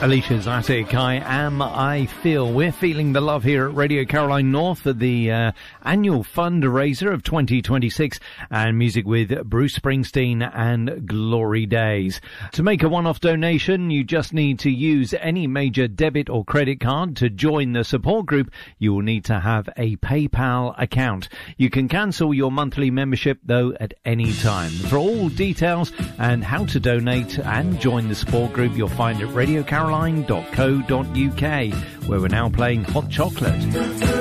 Alicia Zatic, I Feel. We're feeling the love here at Radio Caroline North at the annual fundraiser of 2026 and music with Bruce Springsteen and Glory Days. To make a one-off donation, you just need to use any major debit or credit card. To join the support group, you will need to have a PayPal account. You can cancel your monthly membership, though, at any time. For all details and how to donate and join the support group, you'll find it at radiocaroline.co.uk, where we're now playing Hot Chocolate.